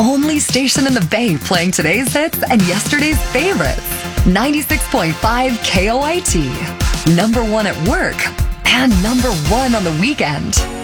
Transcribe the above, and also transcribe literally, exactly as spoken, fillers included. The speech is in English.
only station in the Bay playing today's hits and yesterday's favorites. ninety-six point five K O I T. Number one at work and number one on the weekend.